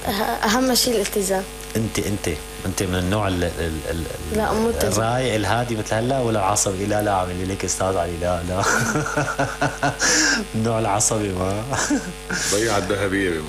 اهم شيء الالتزام. انت من النوع لا الرايق الهادي مثل هلا، ولا عصبي؟ لا عملي لك استاذ علي، لا النوع العصبي ما ضيع الذهبيه